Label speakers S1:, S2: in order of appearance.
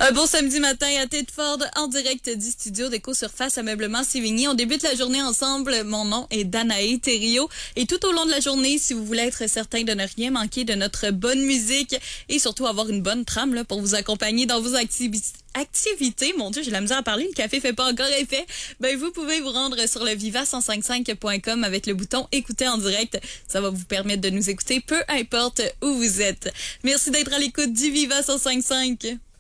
S1: Un bon samedi matin à Thetford, en direct du studio d'Éco-Surface Ameublement Sévigny. On débute la journée ensemble. Mon nom est Danae Thériault. Et tout au long de la journée, si vous voulez être certain de ne rien manquer de notre bonne musique et surtout avoir une bonne trame là, pour vous accompagner dans vos activités, mon Dieu, j'ai la misère à parler, le café fait pas encore effet, ben vous pouvez vous rendre sur le viva1055.com avec le bouton écouter en direct. Ça va vous permettre de nous écouter peu importe où vous êtes. Merci d'être à l'écoute du Viva 1055.